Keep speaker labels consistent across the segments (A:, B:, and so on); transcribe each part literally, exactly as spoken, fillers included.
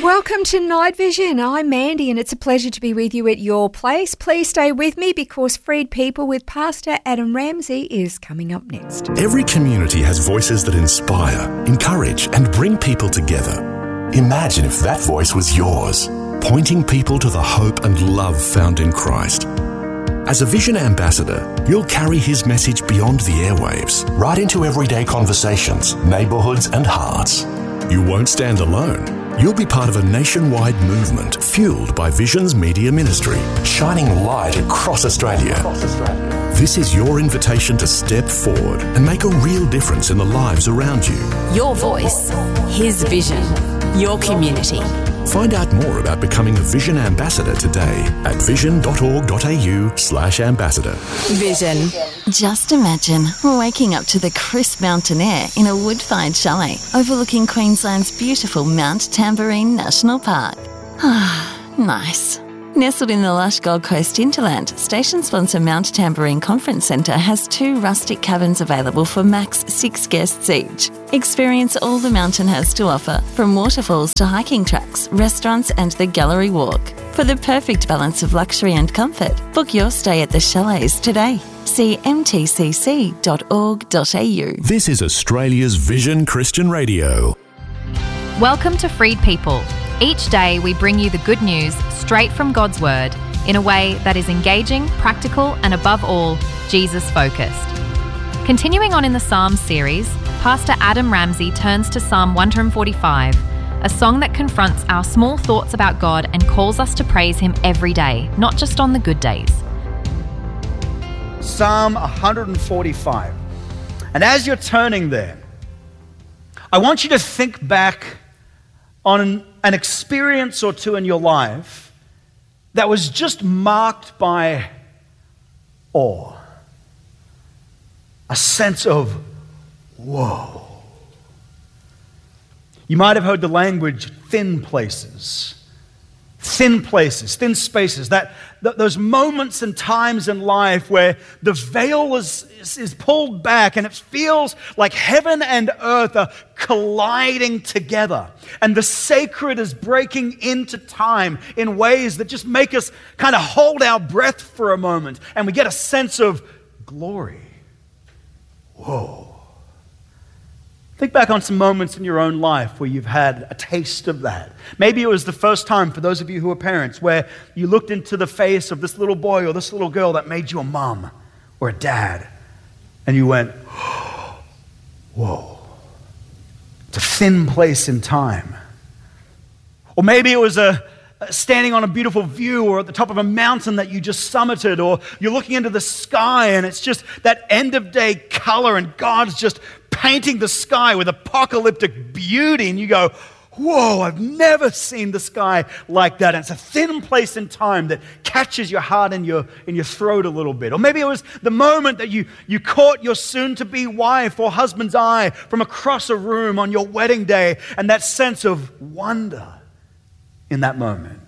A: Welcome to Night Vision. I'm Mandy and it's a pleasure to be with you at your place. Please stay with me because Freed People with Pastor Adam Ramsey is coming up next.
B: Every community has voices that inspire, encourage and bring people together. Imagine if that voice was yours, pointing people to the hope and love found in Christ. As a Vision Ambassador, you'll carry his message beyond the airwaves, right into everyday conversations, neighbourhoods and hearts. You won't stand alone. You'll be part of a nationwide movement fueled by Vision's media ministry, shining light across Australia. Across Australia. This is your invitation to step forward and make a real difference in the lives around you.
C: Your voice, his vision, your community.
B: Find out more about becoming a Vision Ambassador today at vision.org.au slash ambassador.
C: Vision. Just imagine waking up to the crisp mountain air in a wood-fired chalet overlooking Queensland's beautiful Mount Tamborine National Park. Ah, nice. Nestled in the lush Gold Coast hinterland, station sponsor Mount Tamborine Conference Centre has two rustic cabins available for max six guests each. Experience all the mountain has to offer, from waterfalls to hiking tracks, restaurants and the gallery walk. For the perfect balance of luxury and comfort, book your stay at the chalets today. See m t c c dot org dot a u.
B: This is Australia's Vision Christian Radio.
D: Welcome to Freed People. Each day we bring you the good news straight from God's Word in a way that is engaging, practical and above all, Jesus-focused. Continuing on in the Psalms series, Pastor Adam Ramsey turns to Psalm one forty-five, a song that confronts our small thoughts about God and calls us to praise Him every day, not just on the good days.
E: Psalm one forty-five. And as you're turning there, I want you to think back on an, an experience or two in your life that was just marked by awe. A sense of, whoa. You might have heard the language thin places. Thin places, thin spaces, that th- those moments and times in life where the veil is, is, is pulled back and it feels like heaven and earth are colliding together. And the sacred is breaking into time in ways that just make us kind of hold our breath for a moment. And we get a sense of glory. Whoa. Think back on some moments in your own life where you've had a taste of that. Maybe it was the first time, for those of you who are parents, where you looked into the face of this little boy or this little girl that made you a mom or a dad, and you went, whoa. It's a thin place in time. Or maybe it was a standing on a beautiful view or at the top of a mountain that you just summited, or you're looking into the sky and it's just that end of day color and God's just painting the sky with apocalyptic beauty, and you go, whoa, I've never seen the sky like that. And it's a thin place in time that catches your heart and your, in your throat a little bit. Or maybe it was the moment that you, you caught your soon-to-be wife or husband's eye from across a room on your wedding day, and that sense of wonder in that moment.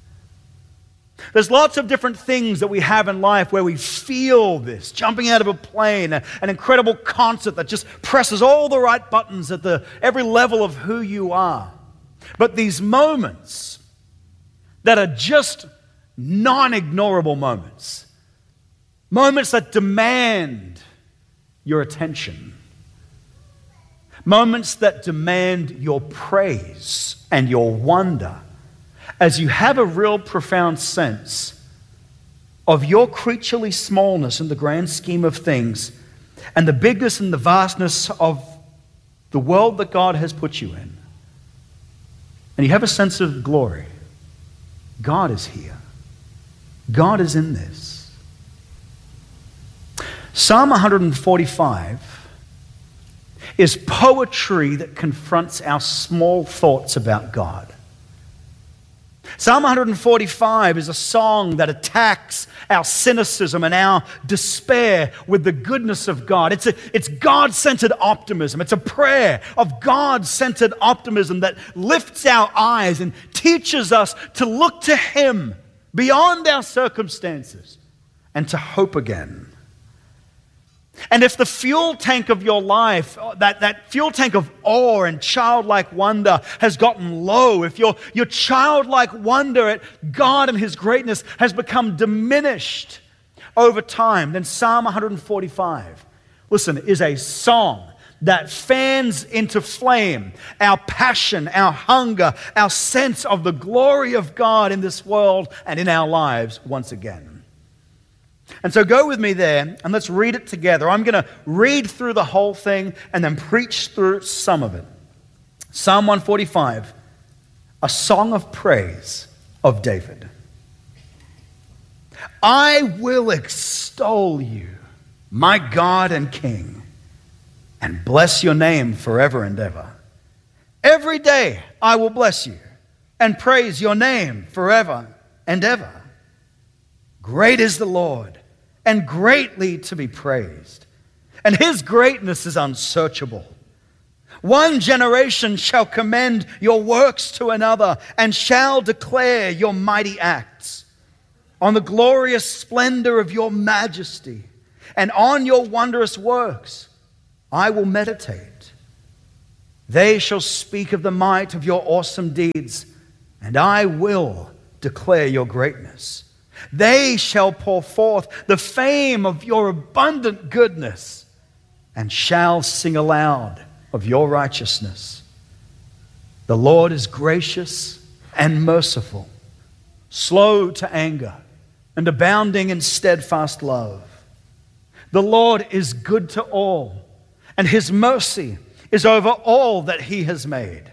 E: There's lots of different things that we have in life where we feel this. Jumping out of a plane, an incredible concert that just presses all the right buttons at the every level of who you are. But these moments that are just non-ignorable moments, moments that demand your attention, moments that demand your praise and your wonder, as you have a real profound sense of your creaturely smallness in the grand scheme of things and the bigness and the vastness of the world that God has put you in. And you have a sense of glory. God is here. God is in this. Psalm one forty-five is poetry that confronts our small thoughts about God. Psalm one forty-five is a song that attacks our cynicism and our despair with the goodness of God. It's a, it's God-centered optimism. It's a prayer of God-centered optimism that lifts our eyes and teaches us to look to Him beyond our circumstances and to hope again. And if the fuel tank of your life, that, that fuel tank of awe and childlike wonder has gotten low, if your, your childlike wonder at God and His greatness has become diminished over time, then Psalm one forty-five, listen, is a song that fans into flame our passion, our hunger, our sense of the glory of God in this world and in our lives once again. And so go with me there and let's read it together. I'm going to read through the whole thing and then preach through some of it. Psalm one forty-five, a song of praise of David. I will extol you, my God and King, and bless your name forever and ever. Every day I will bless you and praise your name forever and ever. Great is the Lord, and greatly to be praised, and His greatness is unsearchable. One generation shall commend your works to another, and shall declare your mighty acts. On the glorious splendor of your majesty, and on your wondrous works, I will meditate. They shall speak of the might of your awesome deeds, and I will declare your greatness. They shall pour forth the fame of your abundant goodness, and shall sing aloud of your righteousness. The Lord is gracious and merciful, slow to anger, and abounding in steadfast love. The Lord is good to all, and His mercy is over all that He has made.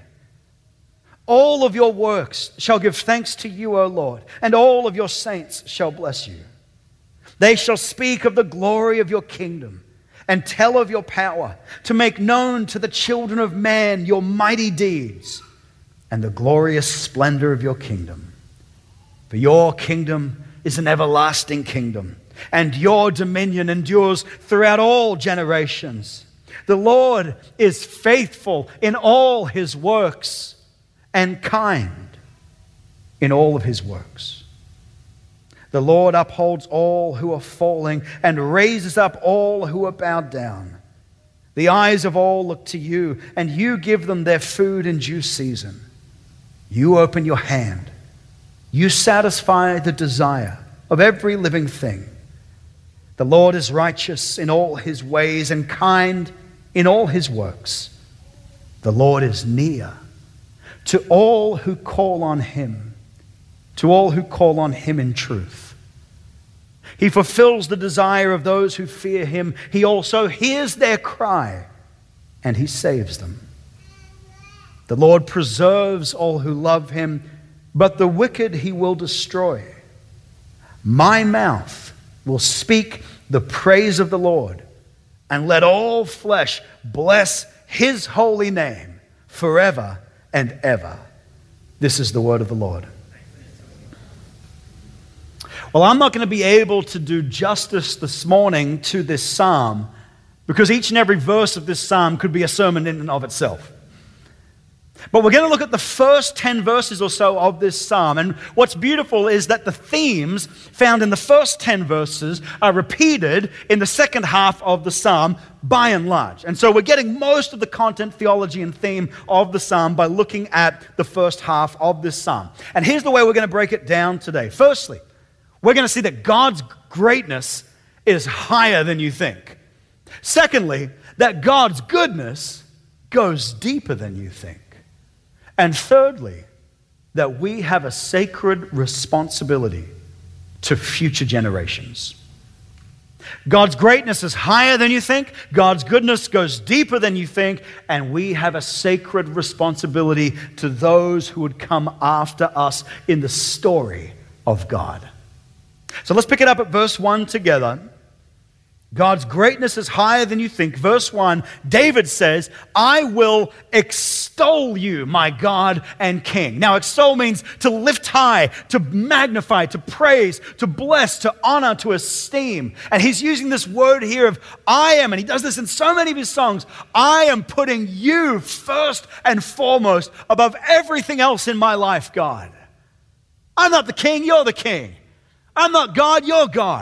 E: All of your works shall give thanks to you, O Lord, and all of your saints shall bless you. They shall speak of the glory of your kingdom and tell of your power, to make known to the children of man your mighty deeds and the glorious splendor of your kingdom. For your kingdom is an everlasting kingdom, and your dominion endures throughout all generations. The Lord is faithful in all His works, and kind in all of His works. The Lord upholds all who are falling, and raises up all who are bowed down. The eyes of all look to you, and you give them their food in due season. You open your hand. You satisfy the desire of every living thing. The Lord is righteous in all His ways, and kind in all His works. The Lord is near to all who call on Him, to all who call on Him in truth. He fulfills the desire of those who fear Him. He also hears their cry, and He saves them. The Lord preserves all who love Him, but the wicked He will destroy. My mouth will speak the praise of the Lord, and let all flesh bless His holy name forever and ever. This is the word of the Lord. Well, I'm not going to be able to do justice this morning to this psalm, because each and every verse of this psalm could be a sermon in and of itself. But we're going to look at the first ten verses or so of this psalm. And what's beautiful is that the themes found in the first ten verses are repeated in the second half of the psalm by and large. And so we're getting most of the content, theology, and theme of the psalm by looking at the first half of this psalm. And here's the way we're going to break it down today. Firstly, we're going to see that God's greatness is higher than you think. Secondly, that God's goodness goes deeper than you think. And thirdly, that we have a sacred responsibility to future generations. God's greatness is higher than you think, God's goodness goes deeper than you think, and we have a sacred responsibility to those who would come after us in the story of God. So let's pick it up at verse one together. God's greatness is higher than you think. Verse one, David says, I will extol you, my God and King. Now, extol means to lift high, to magnify, to praise, to bless, to honor, to esteem. And he's using this word here of I am, and he does this in so many of his songs. I am putting you first and foremost above everything else in my life, God. I'm not the king, you're the king. I'm not God, you're God.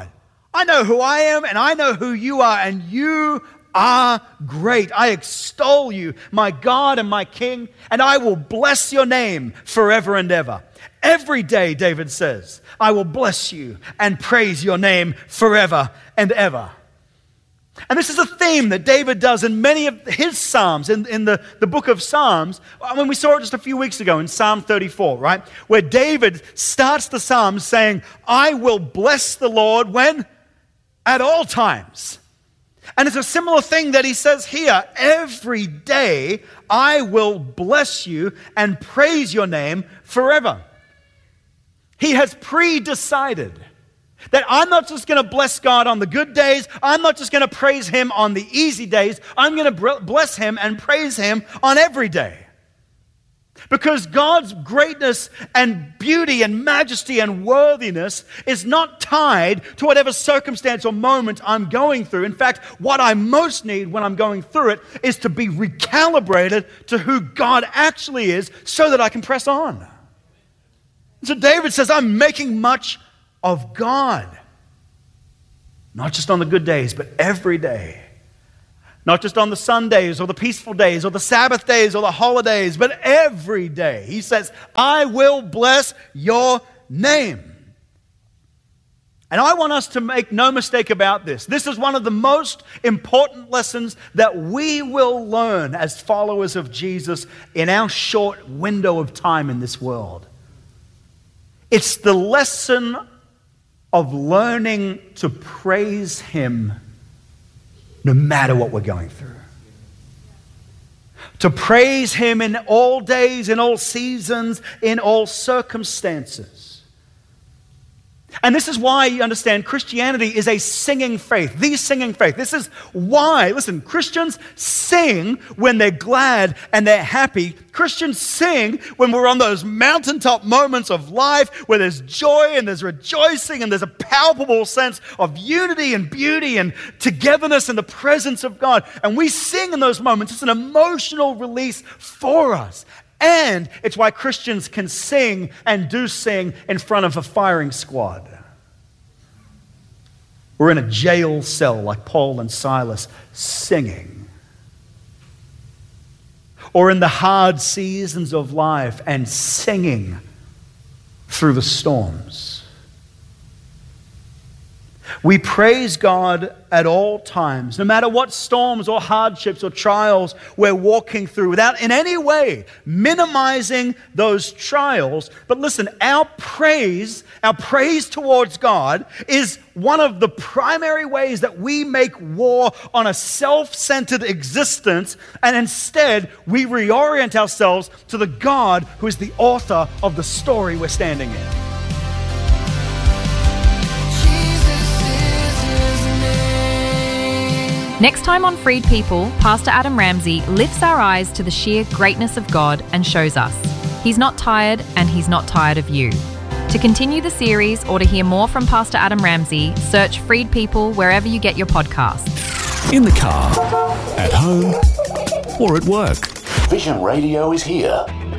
E: I know who I am and I know who you are, and you are great. I extol you, my God and my King, and I will bless your name forever and ever. Every day, David says, I will bless you and praise your name forever and ever. And this is a theme that David does in many of his Psalms, in, in the, the book of Psalms. I mean, we saw it just a few weeks ago in Psalm thirty-four, right? Where David starts the Psalms saying, I will bless the Lord when? At all times. And it's a similar thing that he says here. Every day I will bless you and praise your name forever. He has pre-decided that I'm not just going to bless God on the good days. I'm not just going to praise him on the easy days. I'm going to bless him and praise him on every day. Because God's greatness and beauty and majesty and worthiness is not tied to whatever circumstance or moment I'm going through. In fact, what I most need when I'm going through it is to be recalibrated to who God actually is so that I can press on. So David says, I'm making much of God. Not just on the good days, but every day. Not just on the Sundays or the peaceful days or the Sabbath days or the holidays, but every day. He says, I will bless your name. And I want us to make no mistake about this. This is one of the most important lessons that we will learn as followers of Jesus in our short window of time in this world. It's the lesson of learning to praise him no matter what we're going through. To praise him in all days, in all seasons, in all circumstances. And this is why, you understand, Christianity is a singing faith, the singing faith. This is why, listen, Christians sing when they're glad and they're happy. Christians sing when we're on those mountaintop moments of life where there's joy and there's rejoicing and there's a palpable sense of unity and beauty and togetherness in the presence of God. And we sing in those moments. It's an emotional release for us. And it's why Christians can sing and do sing in front of a firing squad. We're in a jail cell like Paul and Silas singing. Or in the hard seasons of life and singing through the storms. We praise God at all times, no matter what storms or hardships or trials we're walking through, without in any way minimizing those trials. But listen, our praise, our praise towards God is one of the primary ways that we make war on a self-centered existence, and instead we reorient ourselves to the God who is the author of the story we're standing in.
D: Next time on Freed People, Pastor Adam Ramsey lifts our eyes to the sheer greatness of God and shows us he's not tired and he's not tired of you. To continue the series or to hear more from Pastor Adam Ramsey, search Freed People wherever you get your podcasts.
B: In the car, at home, or at work.
F: Vision Radio is here.